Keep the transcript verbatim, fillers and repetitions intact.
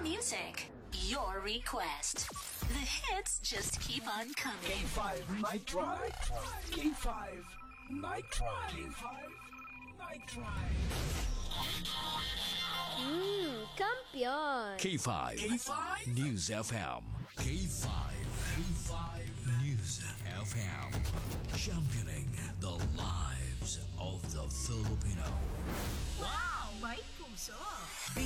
music, your request. The hits just keep on coming. K five Night Drive. K five Night Drive. K five Night Drive. Mmm, kampiyon. K five. K five News F M. K five. K five News F M. Championing the lives of the Filipino. Wow, may puso.